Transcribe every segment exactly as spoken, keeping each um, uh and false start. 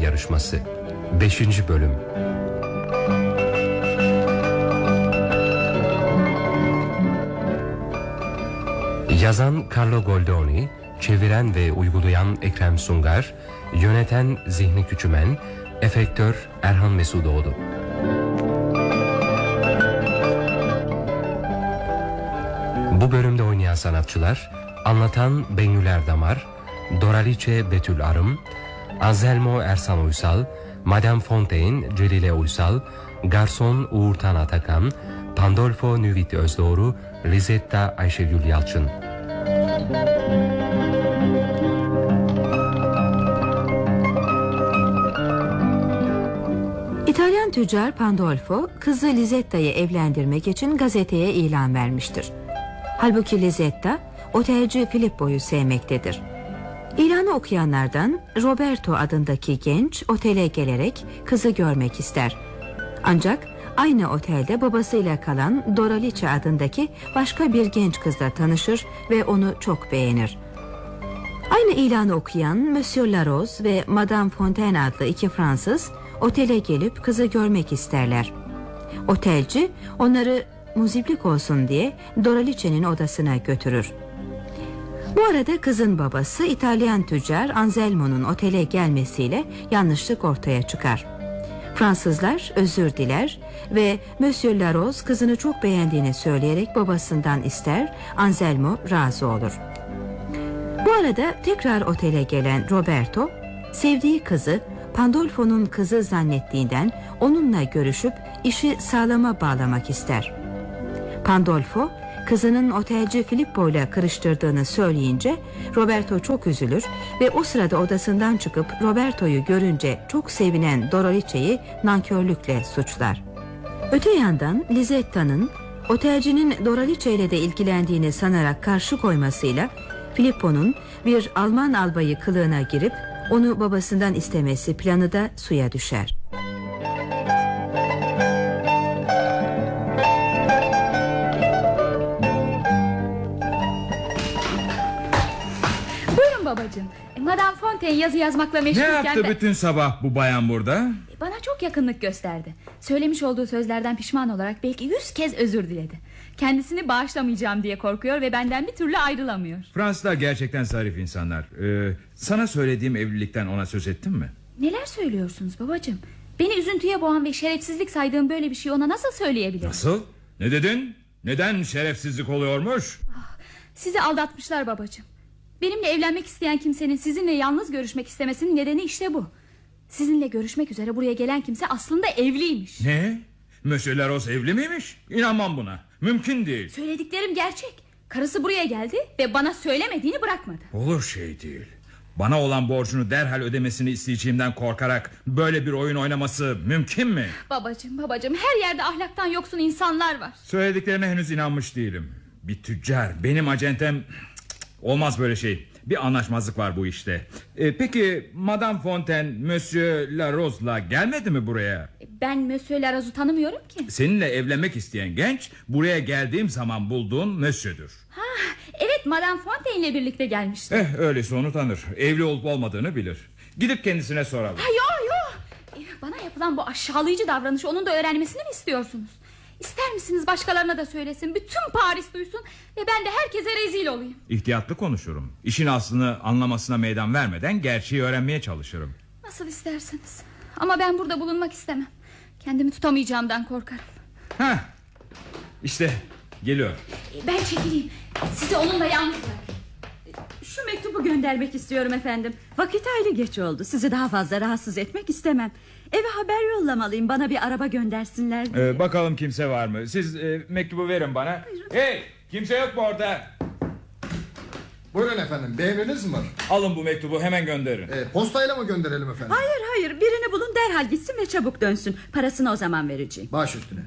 yarışması beşinci bölüm. Yazan Carlo Goldoni, çeviren ve uygulayan Ekrem Sungar, yöneten Zihni Küçümen, efektör Erhan Mesudoğlu. Bu bölümde oynayan sanatçılar: anlatan Bengüler Damar, Doraliçe Betül Arım, Anselmo Ersan Uysal, Madame Fontaine Celile Uysal, Garson Uğurtan Atakan, Pandolfo Nüvit Özdoğru, Lisetta Ayşegül Yalçın. İtalyan tüccar Pandolfo kızı Lisetta'yı evlendirmek için gazeteye ilan vermiştir. Halbuki Lisetta otelci Filippo'yu sevmektedir. İlanı okuyanlardan Roberto adındaki genç otele gelerek kızı görmek ister. Ancak aynı otelde babasıyla kalan Doraliçe adındaki başka bir genç kızla tanışır ve onu çok beğenir. Aynı ilanı okuyan Monsieur Larose ve Madame Fontaine adlı iki Fransız otele gelip kızı görmek isterler. Otelci onları muziplik olsun diye Doraliçe'nin odasına götürür. Bu arada kızın babası İtalyan tüccar Anselmo'nun otele gelmesiyle yanlışlık ortaya çıkar. Fransızlar özür diler ve Monsieur Larose kızını çok beğendiğini söyleyerek babasından ister. Anselmo razı olur. Bu arada tekrar otele gelen Roberto sevdiği kızı Pandolfo'nun kızı zannettiğinden onunla görüşüp işi sağlama bağlamak ister. Pandolfo kızının otelci Filippo ile karıştırdığını söyleyince Roberto çok üzülür ve o sırada odasından çıkıp Roberto'yu görünce çok sevinen Doraliçe'yi nankörlükle suçlar. Öte yandan Lisetta'nın otelcinin Doraliçe ile de ilgilendiğini sanarak karşı koymasıyla Filippo'nun bir Alman albayı kılığına girip onu babasından istemesi planı da suya düşer. Buyurun babacığım. Madame Fontaine yazı yazmakla meşgulken... Ne yaptı de... bütün sabah bu bayan burada? Bana çok yakınlık gösterdi. Söylemiş olduğu sözlerden pişman olarak belki yüz kez özür diledi. Kendisini bağışlamayacağım diye korkuyor ve benden bir türlü ayrılamıyor. Fransızlar gerçekten zarif insanlar. Ee, sana söylediğim evlilikten ona söz ettin mi? Neler söylüyorsunuz babacığım? Beni üzüntüye boğan ve şerefsizlik saydığım böyle bir şey ona nasıl söyleyebilirim? Nasıl? Ne dedin? Neden şerefsizlik oluyormuş? Ah, sizi aldatmışlar babacığım. Benimle evlenmek isteyen kimsenin sizinle yalnız görüşmek istemesinin nedeni işte bu. Sizinle görüşmek üzere buraya gelen kimse aslında evliymiş. Ne? Monsieur Larose evli miymiş? İnanmam buna. Mümkün değil. Söylediklerim gerçek. Karısı buraya geldi ve bana söylemediğini bırakmadı. Olur şey değil. Bana olan borcunu derhal ödemesini isteyeceğimden korkarak böyle bir oyun oynaması mümkün mü? Babacığım babacığım her yerde ahlaktan yoksun insanlar var. Söylediklerine henüz inanmış değilim. Bir tüccar benim acentem... Olmaz böyle şey. Bir anlaşmazlık var bu işte. Ee, peki Madame Fontaine Monsieur Larose'la gelmedi mi buraya? Ben Monsieur Larose'u tanımıyorum ki. Seninle evlenmek isteyen genç buraya geldiğim zaman bulduğun Monsieur'dür. Ha, evet Madame Fontaine ile birlikte gelmişti. Eh öyleyse onu tanır. Evli olup olmadığını bilir. Gidip kendisine soralım. Ha, yo yo. Bana yapılan bu aşağılayıcı davranışı onun da öğrenmesini mi istiyorsunuz? İster misiniz başkalarına da söylesin, bütün Paris duysun ve ben de herkese rezil olayım? İhtiyatlı konuşurum. İşin aslını anlamasına meydan vermeden gerçeği öğrenmeye çalışırım. Nasıl isterseniz. Ama ben burada bulunmak istemem. Kendimi tutamayacağımdan korkarım. Heh, işte geliyor. Ben çekileyim. Sizi onunla yalnız bırakayım. Şu mektubu göndermek istiyorum efendim. Vakit hayli geç oldu. Sizi daha fazla rahatsız etmek istemem. Eve haber yollamalıyım, bana bir araba göndersinler diye. Ee, bakalım kimse var mı? Siz e, mektubu verin bana. Buyurun. Hey, kimse yok mu orada? Buyurun efendim, bir emriniz mi var? Alın bu mektubu, hemen gönderin. e, Postayla mı gönderelim efendim? Hayır hayır, birini bulun, derhal gitsin ve çabuk dönsün. Parasını o zaman vereceğim. Baş üstüne.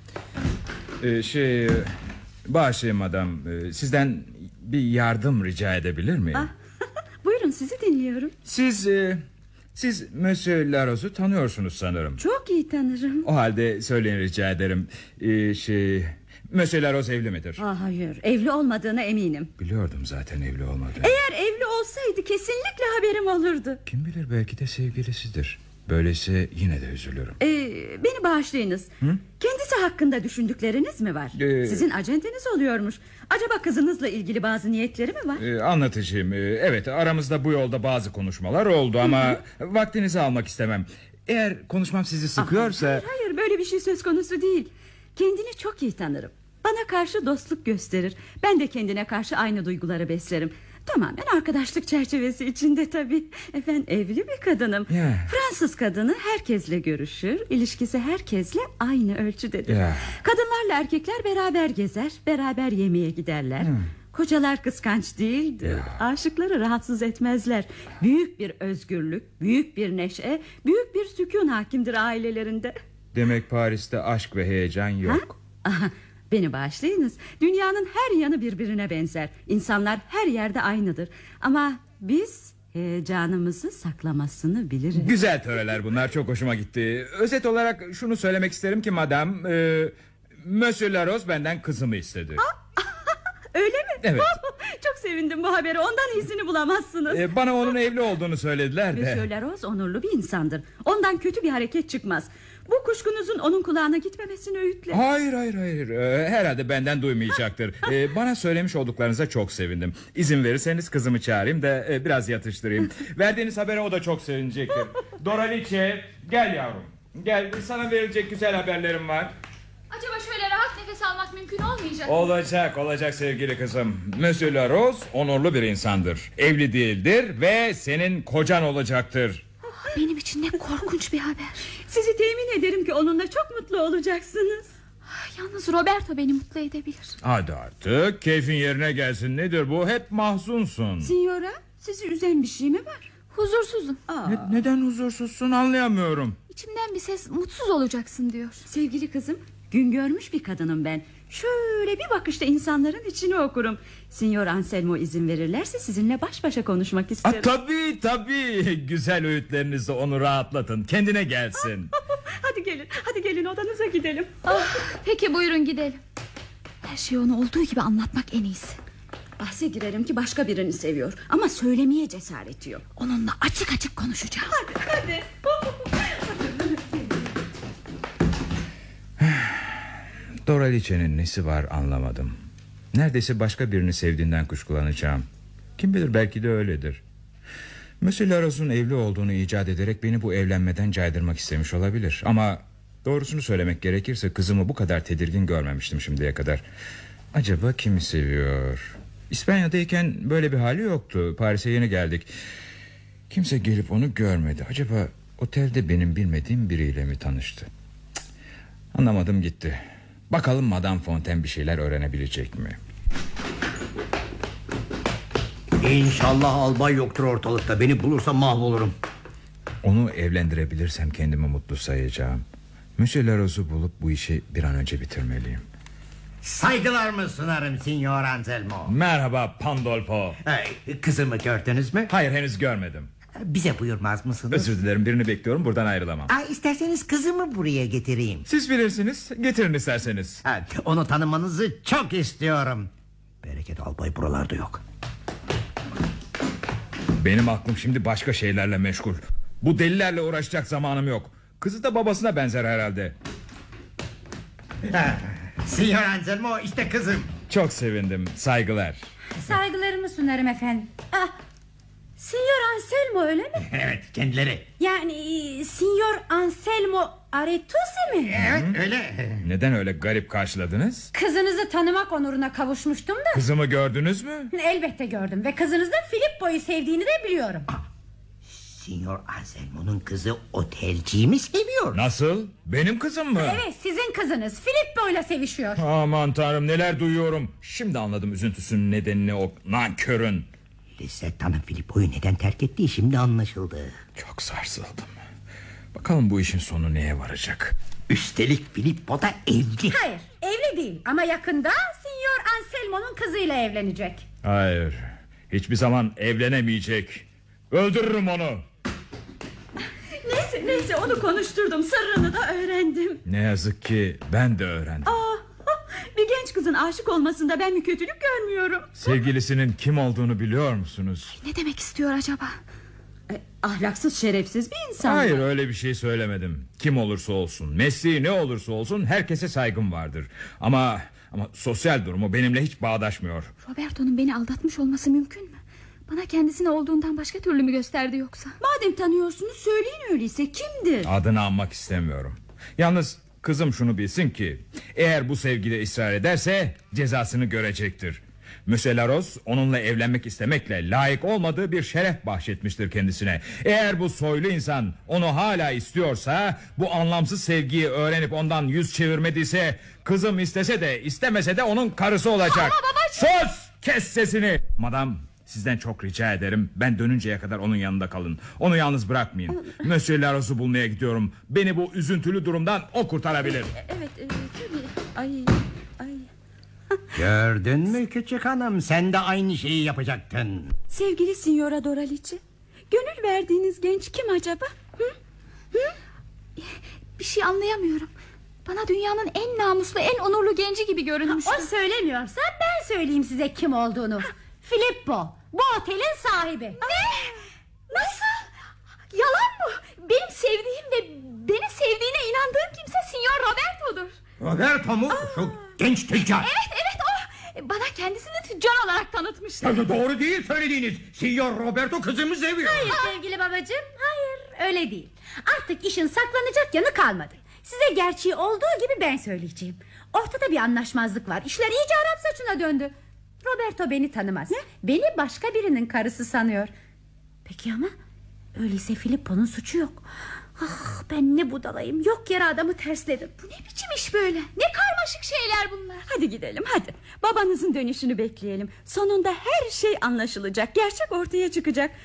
Ee, şey Bağışlayın madam, ee, sizden bir yardım rica edebilir miyim? Ah, buyurun, sizi dinliyorum. Siz e, Siz Monsieur Larose'u tanıyorsunuz sanırım. Çok iyi tanırım. O halde söyleyin rica ederim. Ee, şey Monsieur Larose evli midir? Ah, hayır, evli olmadığına eminim. Biliyordum zaten evli olmadığını. Eğer evli olsaydı kesinlikle haberim olurdu. Kim bilir, belki de sevgilisidir. Böylesi yine de üzülürüm. Ee, beni bağışlayınız. Hı? Kendisi hakkında düşündükleriniz mi var? Ee, Sizin acenteniz oluyormuş. Acaba kızınızla ilgili bazı niyetleri mi var? E, anlatacağım. E, evet, aramızda bu yolda bazı konuşmalar oldu ama Hı-hı. vaktinizi almak istemem. Eğer konuşmam sizi sıkıyorsa... Hayır, hayır, böyle bir şey söz konusu değil. Kendini çok iyi tanırım. Bana karşı dostluk gösterir. Ben de kendine karşı aynı duyguları beslerim. Tamamen arkadaşlık çerçevesi içinde tabii. Efendim, evli bir kadınım. Yeah. Fransız kadını herkesle görüşür. İlişkisi herkesle aynı ölçüdedir. Yeah. Kadınlarla erkekler beraber gezer, beraber yemeğe giderler. Hmm. Kocalar kıskanç değildir. Yeah. Aşıkları rahatsız etmezler. Büyük bir özgürlük, büyük bir neşe, büyük bir sükun hakimdir ailelerinde. Demek Paris'te aşk ve heyecan yok. Aha, beni bağışlayınız. Dünyanın her yanı birbirine benzer. İnsanlar her yerde aynıdır. Ama biz heyecanımızı saklamasını biliriz. Güzel töreler bunlar, çok hoşuma gitti. Özet olarak şunu söylemek isterim ki madam, e, Monsieur Larose benden kızımı istedi. Öyle mi? Evet. Çok sevindim bu haberi. Ondan iyisini bulamazsınız. Ee, bana onun evli olduğunu söylediler de. Monsieur Larose onurlu bir insandır. Ondan kötü bir hareket çıkmaz. Bu kuşkunuzun onun kulağına gitmemesini öğütle. Hayır hayır hayır. Ee, herhalde benden duymayacaktır. Ee, bana söylemiş olduklarınıza çok sevindim. İzin verirseniz kızımı çağırayım da e, biraz yatıştırayım. Verdiğiniz habere o da çok sevinecektir. Doralice, gel yavrum. Gel, sana verilecek güzel haberlerim var. Acaba şöyle rahat nefes almak mümkün olmayacak mı? Olacak olacak sevgili kızım. Monsieur Larose onurlu bir insandır. Evli değildir ve senin kocan olacaktır. Benim için ne korkunç bir haber. Sizi temin ederim ki onunla çok mutlu olacaksınız. Yalnız Roberto beni mutlu edebilir. Hadi artık keyfin yerine gelsin. Nedir bu? Hep mahzunsun. Signora, sizi üzen bir şey mi var? Huzursuzum. Ne, neden huzursuzsun anlayamıyorum. İçimden bir ses mutsuz olacaksın diyor. Sevgili kızım, gün görmüş bir kadınım ben. Şöyle bir bakışta insanların içini okurum. Signor Anselmo izin verirlerse sizinle baş başa konuşmak isterim. A, tabii tabii. Güzel öğütlerinizle onu rahatlatın. Kendine gelsin. Hadi gelin, hadi gelin odanıza gidelim. Ah, peki buyurun gidelim. Her şeyi ona olduğu gibi anlatmak en iyisi. Bahse girerim ki başka birini seviyor. Ama söylemeye cesareti yok. Onunla açık açık konuşacağım. Hadi hadi. Doralice'nin nesi var anlamadım. Neredeyse başka birini sevdiğinden kuşkulanacağım. Kim bilir, belki de öyledir. Monsieur Larose'un evli olduğunu icat ederek beni bu evlenmeden caydırmak istemiş olabilir. Ama doğrusunu söylemek gerekirse kızımı bu kadar tedirgin görmemiştim şimdiye kadar. Acaba kimi seviyor? İspanya'dayken böyle bir hali yoktu. Paris'e yeni geldik. Kimse gelip onu görmedi. Acaba otelde benim bilmediğim biriyle mi tanıştı? Cık, anlamadım gitti. Bakalım Madame Fontaine bir şeyler öğrenebilecek mi? İnşallah albay yoktur ortalıkta. Beni bulursa mahvolurum. Onu evlendirebilirsem kendimi mutlu sayacağım. Monsieur Larose'u bulup bu işi bir an önce bitirmeliyim. Saygılarımı sunarım Signor Anselmo. Merhaba Pandolfo. Ee, kızımı gördünüz mü? Hayır, henüz görmedim. Bize buyurmaz mısınız? Özür dilerim, birini bekliyorum, buradan ayrılamam. Aa, isterseniz kızımı buraya getireyim. Siz bilirsiniz, getirin isterseniz. Ha, onu tanımanızı çok istiyorum. Bereket albay buralarda yok. Benim aklım şimdi başka şeylerle meşgul. Bu delilerle uğraşacak zamanım yok. Kızı da babasına benzer herhalde. Ha, Signor Anselmo, işte kızım. Çok sevindim, saygılar. Saygılarımı sunarım efendim. Ah, Signor Anselmo öyle mi? Evet, kendileri. Yani Signor Anselmo Aretusi mi? Evet, öyle. Neden öyle garip karşıladınız? Kızınızı tanımak onuruna kavuşmuştum da. Kızımı gördünüz mü? Elbette gördüm ve kızınızın Filippo'yu sevdiğini de biliyorum. Signor Anselmo'nun kızı otelciyi mi seviyor? Nasıl? Benim kızım mı? Evet, sizin kızınız Filippo'yla sevişiyor. Aman tanrım, neler duyuyorum. Şimdi anladım üzüntüsünün nedenini, o nankörün. Lisetta'nın Filippo'yu neden terk ettiği şimdi anlaşıldı. Çok sarsıldım. Bakalım bu işin sonu neye varacak? Üstelik Filippo da evli. Hayır, evli değil ama yakında Signor Anselmo'nun kızıyla evlenecek. Hayır, hiçbir zaman evlenemeyecek. Öldürürüm onu. Neyse neyse, onu konuşturdum, sırrını da öğrendim. Ne yazık ki ben de öğrendim. Aa, bir genç kızın aşık olmasında ben bir kötülük görmüyorum. Sevgilisinin kim olduğunu biliyor musunuz? Ne demek istiyor acaba? E, ahlaksız, şerefsiz bir insan. Hayır, öyle bir şey söylemedim. Kim olursa olsun, mesleği ne olursa olsun herkese saygım vardır. Ama ama sosyal durumu benimle hiç bağdaşmıyor. Roberto'nun beni aldatmış olması mümkün mü? Bana kendisine olduğundan başka türlü mü gösterdi yoksa? Madem tanıyorsunuz söyleyin öyleyse, kimdir? Adını anmak istemiyorum. Yalnız kızım şunu bilsin ki, eğer bu sevgide ısrar ederse cezasını görecektir. Monsieur Larose onunla evlenmek istemekle layık olmadığı bir şeref bahşetmiştir kendisine. Eğer bu soylu insan onu hala istiyorsa, bu anlamsız sevgiyi öğrenip ondan yüz çevirmediyse, kızım istese de istemese de onun karısı olacak. Ama babacığım... Sus! Kes sesini! Madam, sizden çok rica ederim, ben dönünceye kadar onun yanında kalın. Onu yalnız bırakmayın. Monsieur Larose'u bulmaya gidiyorum. Beni bu üzüntülü durumdan o kurtarabilir. Evet, e, tabii. Ay, ay. Gördün mü küçük hanım, sen de aynı şeyi yapacaktın. Sevgili Signora Doralice, gönül verdiğiniz genç kim acaba? Hı? Hı? Bir şey anlayamıyorum. Bana dünyanın en namuslu, en onurlu genci gibi görünmüştü. O söylemiyorsa ben söyleyeyim size kim olduğunu. Filippo, bu otelin sahibi. Ne? Nasıl? Yalan mı? Benim sevdiğim ve beni sevdiğine inandığım kimse Signor Roberto'dur. Roberto mu? Şu genç tüccar. Evet, evet o. Bana kendisini tüccar olarak tanıtmıştı. Doğru değil söylediğiniz. Signor Roberto kızımı seviyor. Hayır sevgili babacığım, hayır öyle değil. Artık işin saklanacak yanı kalmadı. Size gerçeği olduğu gibi ben söyleyeceğim. Ortada bir anlaşmazlık var. İşler iyice Arap saçına döndü. Roberto beni tanımaz. Ne? Beni başka birinin karısı sanıyor. Peki ama öyleyse Filippo'nun suçu yok. Ah, ben ne budalayım, yok yere adamı tersledim. Bu ne biçim iş böyle? Ne karmaşık şeyler bunlar. Hadi gidelim, hadi. Babanızın dönüşünü bekleyelim. Sonunda her şey anlaşılacak. Gerçek ortaya çıkacak.